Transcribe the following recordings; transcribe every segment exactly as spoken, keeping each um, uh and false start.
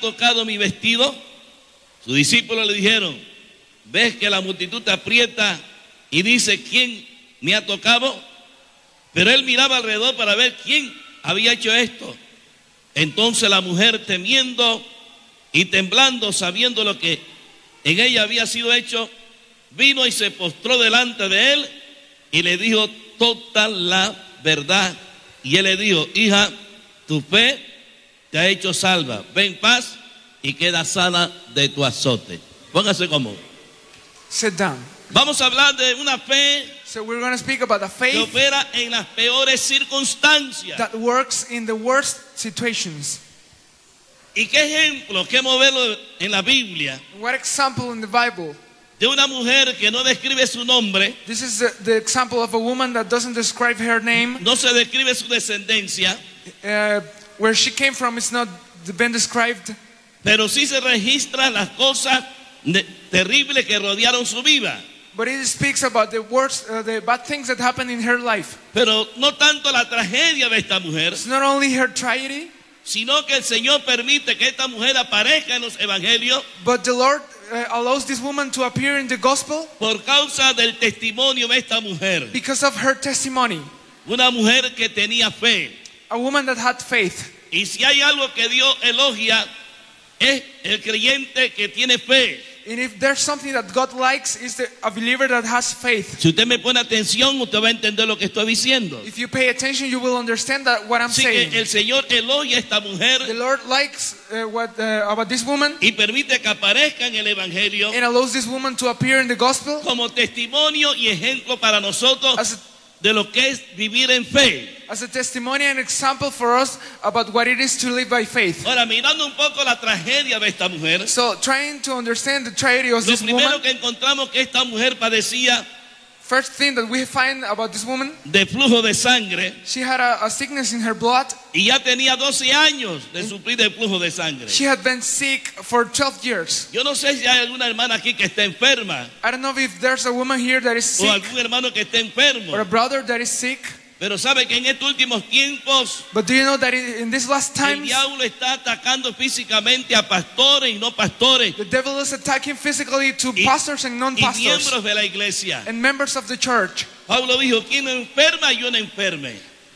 tocado mi vestido? Sus discípulos le dijeron, ¿ves que la multitud te aprieta y dice, ¿quién me ha tocado? Pero él miraba alrededor para ver quién había hecho esto. Entonces la mujer, temiendo y temblando, sabiendo lo que en ella había sido hecho, vino y se postró delante de él y le dijo toda la verdad. Y él le dijo, hija, tu fe te ha hecho salva. Ve en paz y queda sana de tu azote. Póngase cómodo. Sit down. Vamos a hablar de una fe So we're going to speak about a que faith opera en las peores circunstancias. that works in the worst situations. ¿Y qué ejemplo, qué modelo en la Biblia What example in the Bible? de una mujer que no describe su nombre, This is the, the example of a woman that doesn't describe her name. no se describe su descendencia, Uh, where she came from is not been described, pero sí se registran las cosas de- terribles que rodearon su vida? but it speaks about the worst, uh, the bad things that happened in her life. Pero no tanto la tragedia de esta mujer, It's not only her tragedy, sino que el Señor permite que esta mujer aparezca en los evangelios but the Lord uh, allows this woman to appear in the gospel por causa del testimonio de esta mujer. because of her testimony. Una mujer que tenía fe. A woman that had faith. Y si hay algo que Dios elogia, es el creyente que tiene fe. And if there's something that God likes, is the, a believer that has faith. Si usted me pone atención, usted va a entender lo que estoy diciendo. If you pay attention, you will understand that what I'm Así saying. que el Señor elogia a esta The mujer Lord likes uh, what uh, about this woman y permite que aparezca en el evangelio and allows this woman to appear in the gospel como testimonio y ejemplo para nosotros as a, de lo que es vivir en fe. as a testimony and example for us about what it is to live by faith. Ahora, mirando un poco la tragedia de esta mujer, So, trying to understand the tragedy of lo this primero woman, que encontramos que esta mujer padecía first thing that we find about this woman, de flujo de sangre she had a, a sickness in her blood. y ya tenía doce años de sufrir de flujo de sangre. She had been sick for twelve years. Yo no sé si hay alguna hermana aquí que está enferma I don't know if there's a woman here that is o sick algún hermano que esté enfermo, or a brother that is sick. pero sabe que en estos últimos tiempos But do you know that in, in these last el times, diablo está atacando físicamente a pastores y no pastores the devil is attacking physically to y, pastors and y non-pastors miembros de la iglesia. and members of the church. Pablo dijo, quien no enferma, yo no enferme.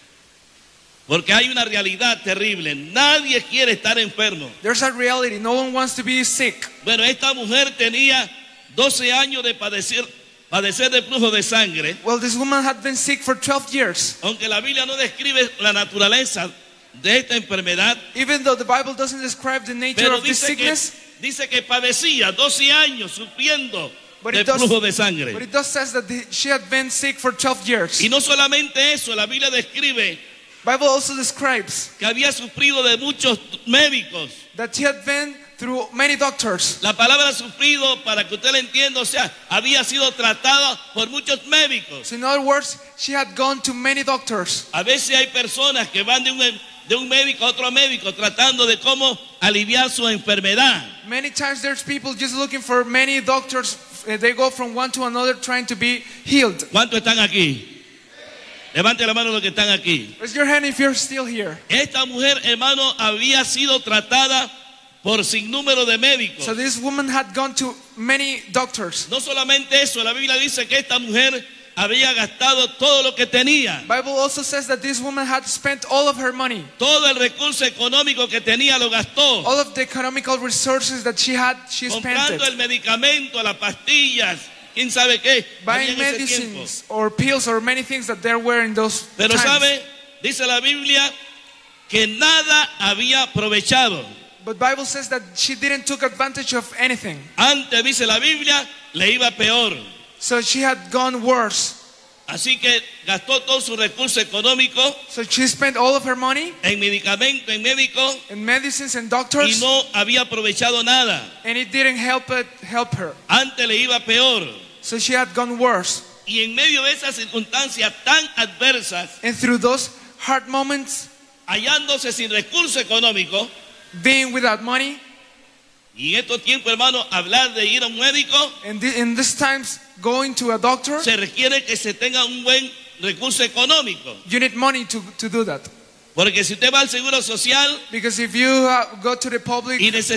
Porque hay una realidad terrible. Nadie quiere estar enfermo. There's a reality. No one wants to be sick. Bueno, esta mujer tenía doce años de padecer, padecer de flujo de sangre. Well, this woman had been sick for twelve years. Aunque la Biblia no describe la naturaleza de esta enfermedad, Even though the Bible doesn't describe the nature pero of this dice que, sickness, dice que padecía doce años sufriendo but de it, does, flujo de but sangre. it does says that the, she had been sick for twelve years. Y no solamente eso, la Biblia describe Bible also describes que había sufrido de muchos médicos. that she had been through many doctors. La palabra sufrido, para que usted lo entienda, o sea, había sido tratada por muchos médicos. So in other words, she had gone to many doctors. A veces hay personas que van de un, de un médico a otro médico tratando de cómo aliviar su enfermedad. Many times there's people just looking for many doctors. Uh, They go from one to another trying to be healed. ¿Cuántos están aquí? Levante la mano los que están aquí. Raise your hand if you're still here. Esta mujer, hermano, había sido tratada por sinnúmero de médicos. So this woman had gone to many doctors. No solamente eso, la Biblia dice que esta mujer había gastado todo lo que tenía. Bible also says that this woman had spent all of her money. Todo el recurso económico que tenía lo gastó. All of the economical resources that she had, she spent Comprando it. el medicamento, las pastillas, quién sabe qué. había Buying en ese medicines tiempo. or pills or many things that there were in those Pero times. sabe, dice la Biblia que nada había aprovechado. But Bible says that she didn't took advantage of anything. Antes, dice la Biblia, le iba peor. So she had gone worse. Así que gastó todo su recurso económico So she spent all of her money en medicamentos, en médicos, in medicines and y doctors, no había aprovechado nada. and it didn't help it help her. Antes le iba peor. So she had gone worse. Y en medio de esas circunstancias tan adversas, And through those hard moments, hallándose sin recurso económico, being without money, y en estos tiempos, hermano, hablar de ir a un médico, and th- in these times going to a doctor, se requiere que se tenga un buen recurso económico. you need money to, to do that. Porque si usted va al Seguro Social Because if you uh, go to the public y necesita